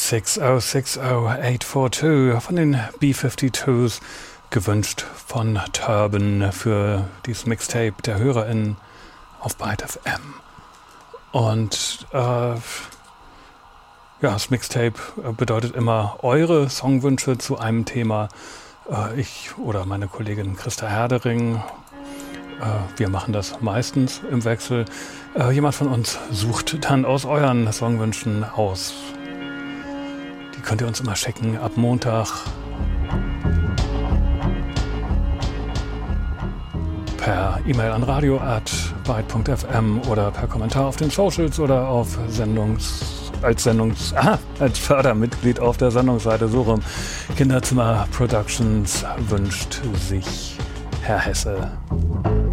6060842 von den B-52s, gewünscht von Turban für dieses Mixtape der HörerInnen auf Byte FM. Und das Mixtape bedeutet immer eure Songwünsche zu einem Thema. Ich oder meine Kollegin Christa Herdering, wir machen das meistens im Wechsel. Jemand von uns sucht dann aus euren Songwünschen aus. Die könnt ihr uns immer schicken ab Montag per E-Mail an radio@byte.fm oder per Kommentar auf den Socials oder auf als Fördermitglied auf der Sendungsseite so rum. Kinderzimmer Productions wünscht sich Herr Hesse.